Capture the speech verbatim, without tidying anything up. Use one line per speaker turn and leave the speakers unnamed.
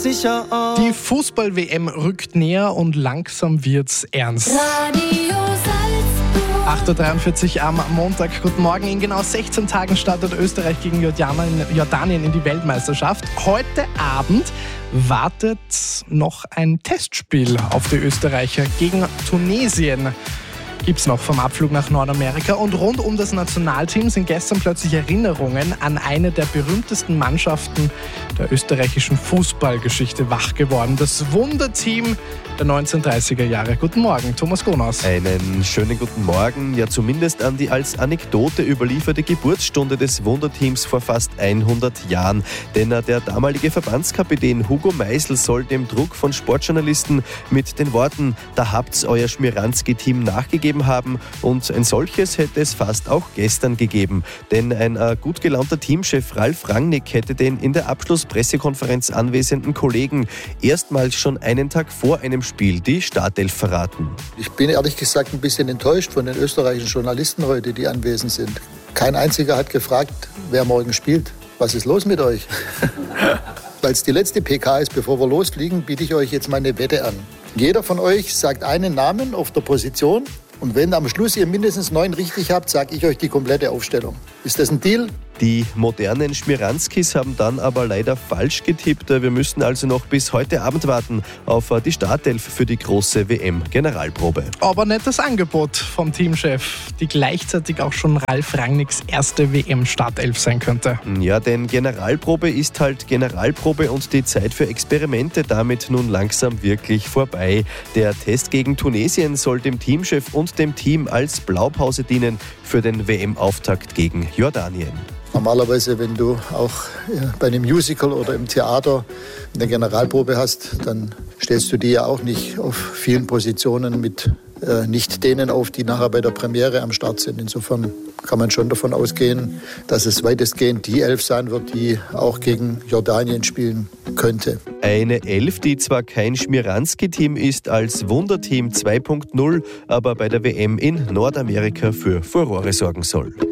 sicher auf.
Die Fußball-W M rückt näher und langsam wird's ernst.
Radio Salzburg.
acht Uhr dreiundvierzig am Montag. Guten Morgen. In genau sechzehn Tagen startet Österreich gegen Jordanien in die Weltmeisterschaft. Heute Abend wartet noch ein Testspiel auf die Österreicher gegen Tunesien. Gibt's noch vom Abflug nach Nordamerika. Und rund um das Nationalteam sind gestern plötzlich Erinnerungen an eine der berühmtesten Mannschaften der österreichischen Fußballgeschichte wach geworden. Das Wunderteam der neunzehnhundertdreißiger Jahre. Guten Morgen, Thomas Gonaus.
Einen schönen guten Morgen. Ja, zumindest an die als Anekdote überlieferte Geburtsstunde des Wunderteams vor fast hundert Jahren. Denn der damalige Verbandskapitän Hugo Meisel soll dem Druck von Sportjournalisten mit den Worten „Da habt's euer Schmiranski-Team nachgegeben" haben, und ein solches hätte es fast auch gestern gegeben. Denn ein äh, gut gelaunter Teamchef Ralf Rangnick hätte den in der Abschlusspressekonferenz anwesenden Kollegen erstmals schon einen Tag vor einem Spiel die Startelf verraten.
Ich bin ehrlich gesagt ein bisschen enttäuscht von den österreichischen Journalisten heute, die anwesend sind. Kein einziger hat gefragt, wer morgen spielt. Was ist los mit euch? Weil es die letzte P K ist, bevor wir losfliegen, biete ich euch jetzt mal eine Wette an. Jeder von euch sagt einen Namen auf der Position. Und wenn am Schluss ihr mindestens neun richtig habt, sage ich euch die komplette Aufstellung. Ist das ein Deal?
Die modernen Schmiranskis haben dann aber leider falsch getippt. Wir müssen also noch bis heute Abend warten auf die Startelf für die große W M-Generalprobe.
Aber nettes Angebot vom Teamchef, die gleichzeitig auch schon Ralf Rangnicks erste W M-Startelf sein könnte.
Ja, denn Generalprobe ist halt Generalprobe und die Zeit für Experimente damit nun langsam wirklich vorbei. Der Test gegen Tunesien soll dem Teamchef und dem Team als Blaupause dienen für den W M-Auftakt gegen Jordanien.
Normalerweise, wenn du auch bei einem Musical oder im Theater eine Generalprobe hast, dann stellst du die ja auch nicht auf vielen Positionen mit äh, nicht denen auf, die nachher bei der Premiere am Start sind. Insofern kann man schon davon ausgehen, dass es weitestgehend die Elf sein wird, die auch gegen Jordanien spielen könnte.
Eine Elf, die zwar kein Schmiranski-Team ist, als Wunderteam zwei Punkt null, aber bei der W M in Nordamerika für Furore sorgen soll.